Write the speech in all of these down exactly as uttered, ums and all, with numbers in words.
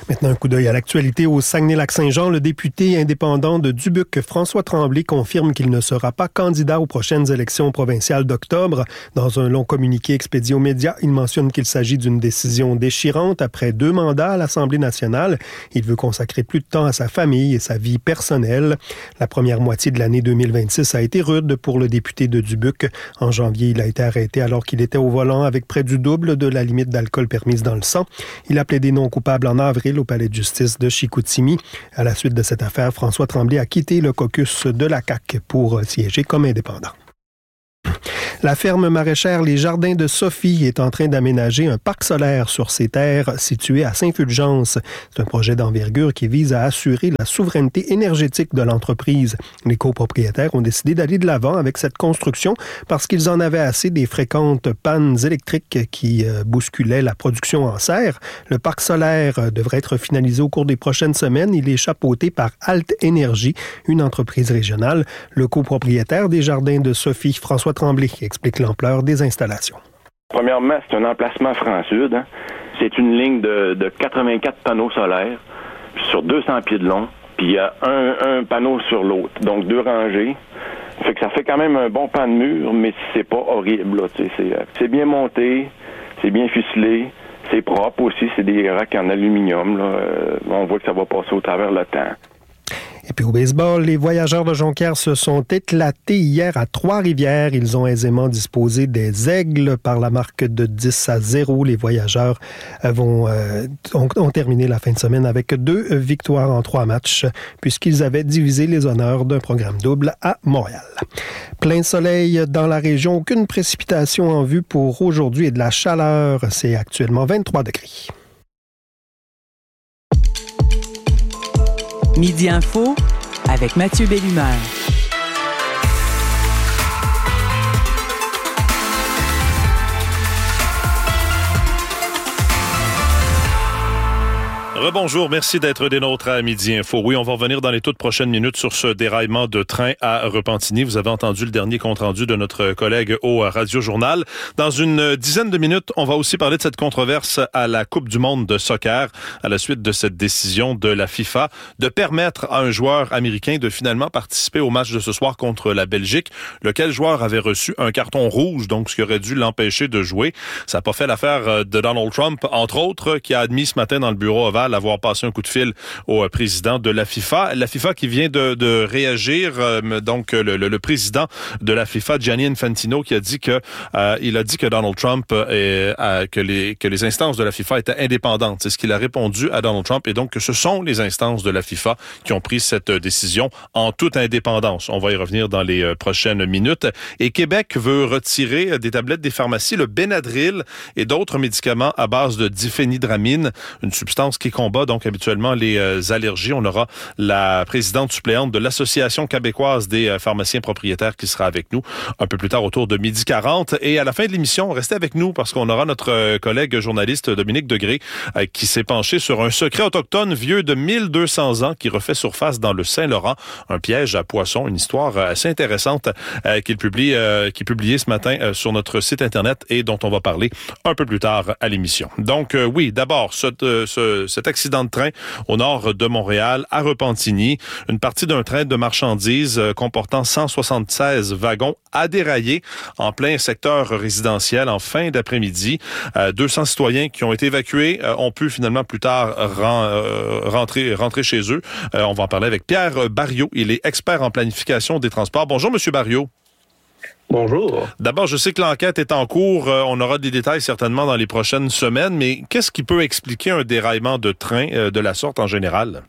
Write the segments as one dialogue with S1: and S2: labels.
S1: Maintenant, un coup d'œil à l'actualité au Saguenay-Lac-Saint-Jean. Le député indépendant de Dubuque, François Tremblay, confirme qu'il ne sera pas candidat aux prochaines élections provinciales d'octobre. Dans un long communiqué expédié aux médias, il mentionne qu'il s'agit d'une décision déchirante après deux mandats à l'Assemblée nationale. Il veut consacrer plus de temps à sa famille et sa vie personnelle. La première moitié de l'année deux mille vingt-six a été rude pour le député de Dubuque. En janvier, il a été arrêté alors qu'il était au volant avec près du double de la limite d'alcool permise dans le sang. Il a plaidé non coupable en avril au palais de justice de Chicoutimi. À la suite de cette affaire, François Tremblay a quitté le caucus de la C A Q pour siéger comme indépendant. La ferme maraîchère Les Jardins de Sophie est en train d'aménager un parc solaire sur ses terres situées à Saint-Fulgence. C'est un projet d'envergure qui vise à assurer la souveraineté énergétique de l'entreprise. Les copropriétaires ont décidé d'aller de l'avant avec cette construction parce qu'ils en avaient assez des fréquentes pannes électriques qui euh, bousculaient la production en serre. Le parc solaire devrait être finalisé au cours des prochaines semaines. Il est chapeauté par Alt Énergie, une entreprise régionale. Le copropriétaire des Jardins de Sophie, François Tremblay, explique l'ampleur des installations.
S2: Premièrement, c'est un emplacement franc-sud. Hein. C'est une ligne de, de quatre-vingt-quatre panneaux solaires sur deux cents pieds de long, puis il y a un, un panneau sur l'autre, donc deux rangées. Fait que ça fait quand même un bon pan de mur, mais c'est pas horrible. Là, c'est, c'est bien monté, c'est bien ficelé, c'est propre aussi, c'est des racks en aluminium. Là. Euh, on voit que ça va passer au travers le temps.
S1: Et puis au baseball, les Voyageurs de Jonquière se sont éclatés hier à Trois-Rivières. Ils ont aisément disposé des Aigles par la marque de dix à zéro. Les Voyageurs vont, euh, ont, ont terminé la fin de semaine avec deux victoires en trois matchs puisqu'ils avaient divisé les honneurs d'un programme double à Montréal. Plein soleil dans la région, aucune précipitation en vue pour aujourd'hui et de la chaleur. C'est actuellement vingt-trois degrés.
S3: Midi Info avec Mathieu Bellumeur.
S4: Rebonjour, merci d'être des nôtres à Midi Info. Oui, on va revenir dans les toutes prochaines minutes sur ce déraillement de train à Repentigny. Vous avez entendu le dernier compte-rendu de notre collègue au Radio-Journal. Dans une dizaine de minutes, on va aussi parler de cette controverse à la Coupe du monde de soccer à la suite de cette décision de la FIFA de permettre à un joueur américain de finalement participer au match de ce soir contre la Belgique, lequel joueur avait reçu un carton rouge, donc ce qui aurait dû l'empêcher de jouer. Ça n'a pas fait l'affaire de Donald Trump, entre autres, qui a admis ce matin dans le bureau ovale avoir passé un coup de fil au président de la FIFA. La FIFA qui vient de, de réagir, euh, donc le, le, le président de la FIFA, Gianni Infantino, qui a dit que euh, il a dit que Donald Trump est, euh, que les que les instances de la FIFA étaient indépendantes. C'est ce qu'il a répondu à Donald Trump, et donc que ce sont les instances de la FIFA qui ont pris cette décision en toute indépendance. On va y revenir dans les prochaines minutes. Et Québec veut retirer des tablettes des pharmacies le Benadryl et d'autres médicaments à base de diphénhydramine, une substance qui combat donc habituellement les euh, allergies. On aura la présidente suppléante de l'Association québécoise des euh, pharmaciens propriétaires qui sera avec nous un peu plus tard autour de midi quarante. Et à la fin de l'émission, restez avec nous parce qu'on aura notre euh, collègue journaliste Dominique Degré euh, qui s'est penché sur un secret autochtone vieux de mille deux cents ans qui refait surface dans le Saint-Laurent, un piège à poissons, une histoire euh, assez intéressante euh, qu'il publie, euh, qui est publiée ce matin euh, sur notre site Internet et dont on va parler un peu plus tard à l'émission. Donc euh, oui, d'abord, ce, euh, ce, cet accident de train au nord de Montréal, à Repentigny. Une partie d'un train de marchandises euh, comportant cent soixante-seize wagons a déraillé en plein secteur résidentiel en fin d'après-midi. Euh, deux cents citoyens qui ont été évacués euh, ont pu finalement plus tard ren, euh, rentrer, rentrer chez eux. Euh, on va en parler avec Pierre Barriot. Il est expert en planification des transports. Bonjour, Monsieur Barriot.
S5: Bonjour.
S4: D'abord, je sais que l'enquête est en cours. Euh, on aura des détails certainement dans les prochaines semaines, mais qu'est-ce qui peut expliquer un déraillement de train euh, de la sorte en général?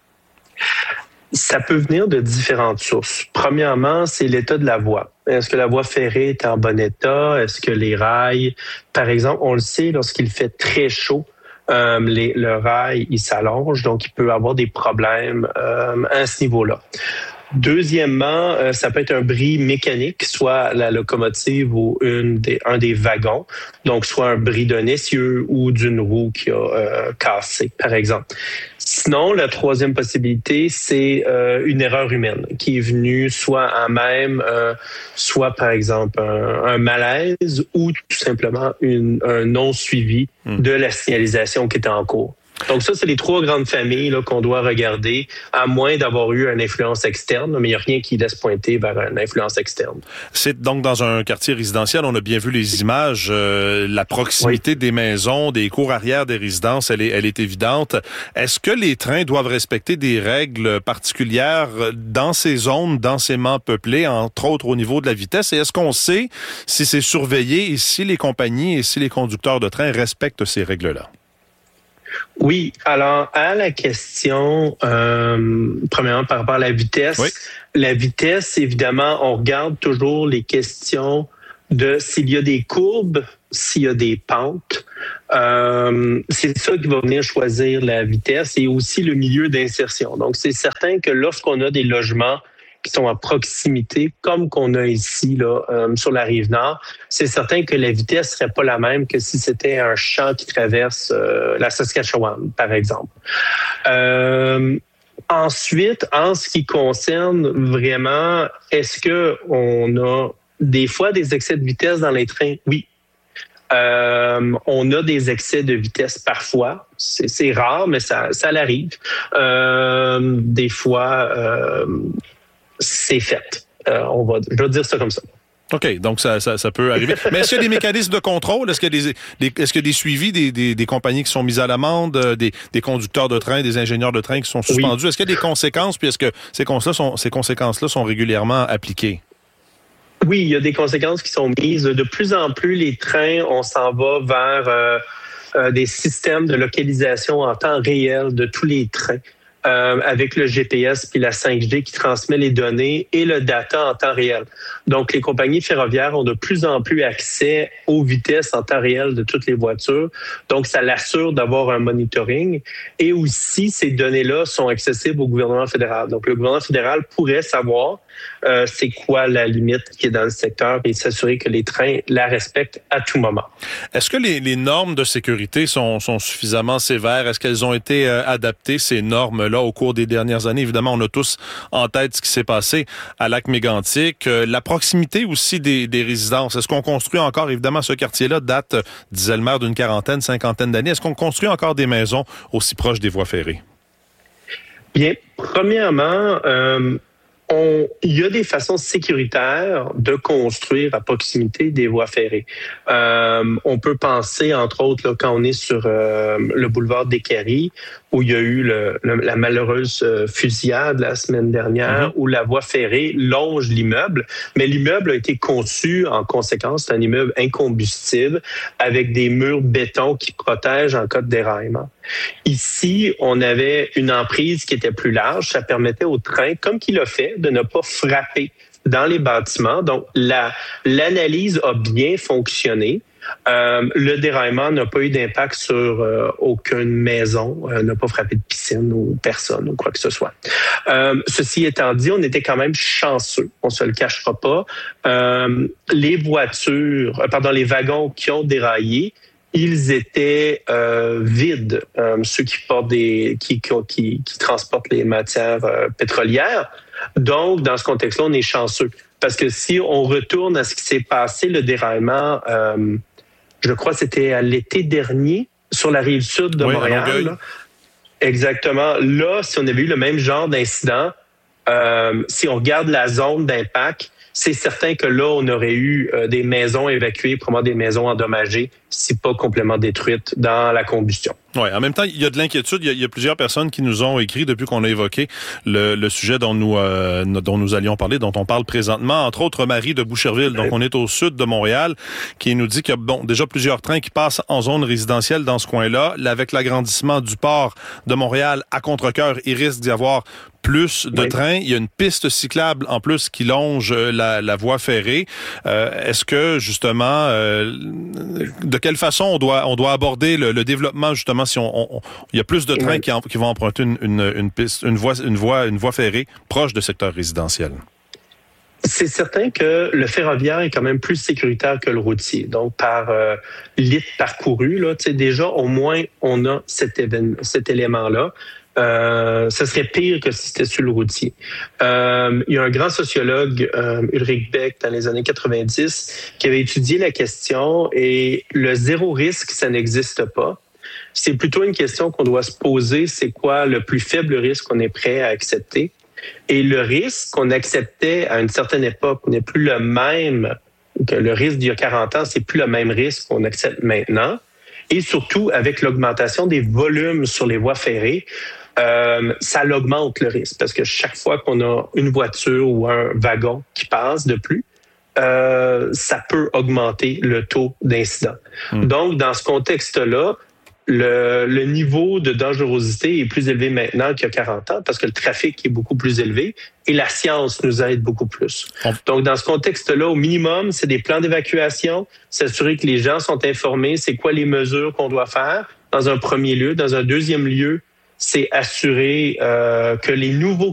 S5: Ça peut venir de différentes sources. Premièrement, c'est l'état de la voie. Est-ce que la voie ferrée est en bon état? Est-ce que les rails, par exemple, on le sait, lorsqu'il fait très chaud, euh, les, le rail, il s'allonge, donc il peut avoir des problèmes euh, à ce niveau-là. Deuxièmement, euh, ça peut être un bris mécanique, soit la locomotive ou une des, un des wagons, donc soit un bris d'un essieu ou d'une roue qui a euh, cassé, par exemple. Sinon, la troisième possibilité, c'est euh, une erreur humaine qui est venue soit à même, euh, soit par exemple un, un malaise ou tout simplement une, un non-suivi mmh. de la signalisation qui était en cours. Donc ça, c'est les trois grandes familles là, qu'on doit regarder, à moins d'avoir eu une influence externe, mais il n'y a rien qui laisse pointer vers une influence externe.
S4: C'est donc dans un quartier résidentiel, on a bien vu les images, euh, la proximité oui. des maisons, des cours arrière des résidences, elle est, elle est évidente. Est-ce que les trains doivent respecter des règles particulières dans ces zones densément peuplées, entre autres au niveau de la vitesse? Et est-ce qu'on sait si c'est surveillé et si les compagnies et si les conducteurs de train respectent ces règles-là?
S5: Oui, alors à la question, euh, premièrement par rapport à la vitesse, oui. la vitesse, évidemment, on regarde toujours les questions de s'il y a des courbes, s'il y a des pentes. Euh, c'est ça qui va venir choisir la vitesse et aussi le milieu d'insertion. Donc, c'est certain que lorsqu'on a des logements qui sont à proximité, comme qu'on a ici là euh, sur la Rive-Nord, c'est certain que la vitesse serait pas la même que si c'était un champ qui traverse euh, la Saskatchewan, par exemple. Euh, ensuite, en ce qui concerne vraiment, est-ce que on a des fois des excès de vitesse dans les trains? Oui. Euh, on a des excès de vitesse parfois. C'est, c'est rare, mais ça, ça l'arrive. Euh, des fois... Euh, c'est fait. Euh, on va, je vais dire ça comme ça.
S4: OK, donc ça, ça, ça peut arriver. Mais est-ce qu'il y a des mécanismes de contrôle? Est-ce qu'il y a des, des, est-ce qu'il y a des suivis des, des, des compagnies qui sont mises à l'amende, des, des conducteurs de train, des ingénieurs de train qui sont suspendus? Oui. Est-ce qu'il y a des conséquences? Puis est-ce que ces conséquences-là sont, ces conséquences-là sont régulièrement appliquées?
S5: Oui, il y a des conséquences qui sont mises. De plus en plus, les trains, on s'en va vers euh, euh, des systèmes de localisation en temps réel de tous les trains. Euh, avec le G P S puis la cinq G qui transmet les données et le data en temps réel. Donc, les compagnies ferroviaires ont de plus en plus accès aux vitesses en temps réel de toutes les voitures. Donc, ça l'assure d'avoir un monitoring. Et aussi, ces données-là sont accessibles au gouvernement fédéral. Donc, le gouvernement fédéral pourrait savoir euh, c'est quoi la limite qui est dans le secteur et s'assurer que les trains la respectent à tout moment.
S4: Est-ce que les, les normes de sécurité sont, sont suffisamment sévères? Est-ce qu'elles ont été euh, adaptées, ces normes-là, au cours des dernières années? Évidemment, on a tous en tête ce qui s'est passé à Lac-Mégantic. Euh, la proximité aussi des, des résidences. Est-ce qu'on construit encore, évidemment, ce quartier-là date, disait le maire, d'une quarantaine, cinquantaine d'années. Est-ce qu'on construit encore des maisons aussi proches des voies ferrées?
S5: Bien, premièrement... Euh On, il y a des façons sécuritaires de construire à proximité des voies ferrées. Euh, on peut penser, entre autres, là, quand on est sur euh, le boulevard des Carrés, où il y a eu le, le, la malheureuse fusillade la semaine dernière, mm-hmm. où la voie ferrée longe l'immeuble, mais l'immeuble a été conçu en conséquence, c'est un immeuble incombustible avec des murs béton qui protègent en cas de déraillement. Ici, on avait une emprise qui était plus large, ça permettait au train, comme qu'il a fait, de ne pas frapper dans les bâtiments. Donc, la, l'analyse a bien fonctionné. Euh, le déraillement n'a pas eu d'impact sur euh, aucune maison, euh, n'a pas frappé de piscine ou personne ou quoi que ce soit. Euh, ceci étant dit, on était quand même chanceux, on se le cachera pas. Euh, les voitures, euh, pardon, les wagons qui ont déraillé, ils étaient euh, vides, euh, ceux qui portent des, qui, qui, qui transportent les matières euh, pétrolières. Donc, dans ce contexte-là, on est chanceux. Parce que si on retourne à ce qui s'est passé, le déraillement, euh, je crois que c'était à l'été dernier, sur la rive sud de oui, Montréal. Là. Exactement. Là, si on avait eu le même genre d'incident, euh, si on regarde la zone d'impact, c'est certain que là, on aurait eu euh, des maisons évacuées, probablement des maisons endommagées, si pas complètement détruites dans la combustion.
S4: Oui, en même temps, il y a de l'inquiétude. Il y a, il y a plusieurs personnes qui nous ont écrit depuis qu'on a évoqué le, le sujet dont nous euh, dont nous allions parler, dont on parle présentement, entre autres Marie de Boucherville. Donc, on est au sud de Montréal, qui nous dit qu'il y a bon, déjà plusieurs trains qui passent en zone résidentielle dans ce coin-là. Là, avec l'agrandissement du port de Montréal à Contrecœur, il risque d'y avoir plus de oui. trains. Il y a une piste cyclable en plus qui longe la, la voie ferrée. Euh, est-ce que, justement, euh, de quelle façon on doit, on doit aborder le, le développement, justement, si on, on, il y a plus de trains oui. qui, en, qui vont emprunter une, une, une piste, une voie, une voie, une voie ferrée proche de secteurs résidentiels?
S5: C'est certain que le ferroviaire est quand même plus sécuritaire que le routier. Donc, par euh, litre parcouru, là, tu sais, déjà, au moins, on a cet, événement, cet élément-là. Euh, ça serait pire que si c'était sur le routier. Euh, il y a un grand sociologue, euh, Ulrich Beck, dans les années quatre-vingt-dix, qui avait étudié la question et le zéro risque, ça n'existe pas. C'est plutôt une question qu'on doit se poser, c'est quoi le plus faible risque qu'on est prêt à accepter? Et le risque qu'on acceptait à une certaine époque n'est plus le même que le risque d'il y a quarante ans, c'est plus le même risque qu'on accepte maintenant. Et surtout, avec l'augmentation des volumes sur les voies ferrées, euh, ça l'augmente le risque. Parce que chaque fois qu'on a une voiture ou un wagon qui passe de plus, euh, ça peut augmenter le taux d'incident. Mmh. Donc, dans ce contexte-là, Le, le niveau de dangerosité est plus élevé maintenant qu'il y a quarante ans parce que le trafic est beaucoup plus élevé et la science nous aide beaucoup plus. Donc, dans ce contexte-là, au minimum, c'est des plans d'évacuation, s'assurer que les gens sont informés, c'est quoi les mesures qu'on doit faire dans un premier lieu. Dans un deuxième lieu, c'est assurer euh, que les nouveaux